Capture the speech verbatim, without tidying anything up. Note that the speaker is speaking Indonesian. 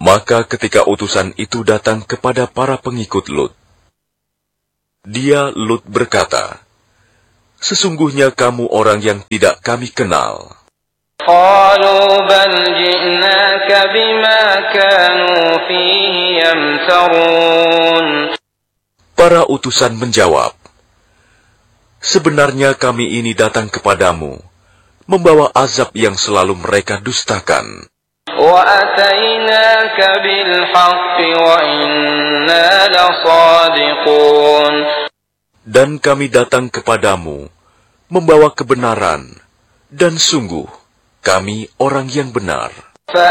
Maka ketika utusan itu datang kepada para pengikut Lut, dia Lut berkata, "Sesungguhnya kamu orang yang tidak kami kenal." قالوا بل جئناك بما كانوا فيه يمترون. Para utusan menjawab, "Sebenarnya kami ini datang kepadamu, membawa azab yang selalu mereka dustakan. وَأَتَيْنَاكَ بِالْحَقِّ وَإِنَّا لَصَادِقُونَ. Dan kami datang kepadamu, membawa kebenaran, dan sungguh, kami orang yang benar."